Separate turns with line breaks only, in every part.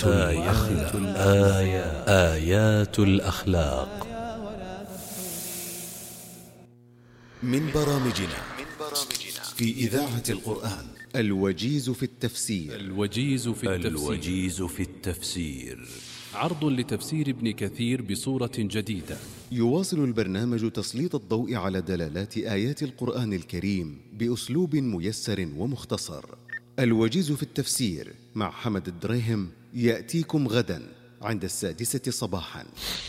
آيات الأخلاق.
من برامجنا في إذاعة القرآن الوجيز في التفسير.
عرض لتفسير ابن كثير بصورة جديدة.
يواصل البرنامج تسليط الضوء على دلالات آيات القرآن الكريم بأسلوب ميسر ومختصر. الوجيز في التفسير مع حمد الدريهم يأتيكم غدا عند 6:00 صباحا.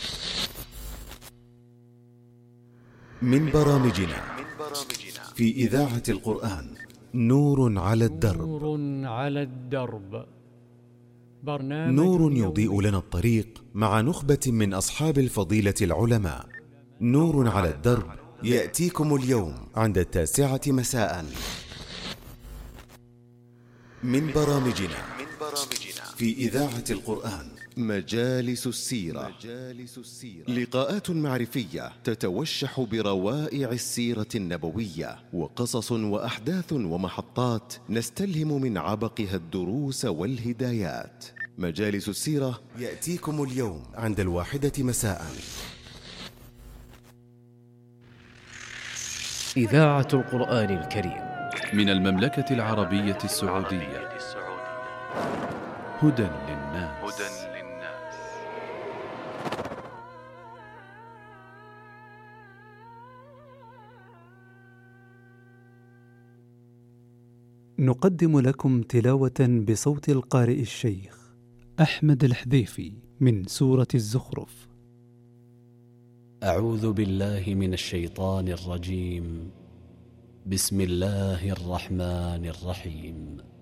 من برامجنا في إذاعة القرآن نور على الدرب. نور يضيء لنا الطريق مع نخبة من أصحاب الفضيلة العلماء. نور على الدرب يأتيكم اليوم عند 9:00 مساء. من برامجنا في إذاعة القرآن مجالس السيرة. لقاءات معرفية تتوشح بروائع السيرة النبوية، وقصص وأحداث ومحطات نستلهم من عبقها الدروس والهدايات. مجالس السيرة يأتيكم اليوم عند 1:00 مساء.
إذاعة القرآن الكريم
من المملكة العربية السعودية. هدى للناس.
نقدم لكم تلاوة بصوت القارئ الشيخ أحمد الحذيفي من سورة الزخرف.
أعوذ بالله من الشيطان الرجيم. بسم الله الرحمن الرحيم.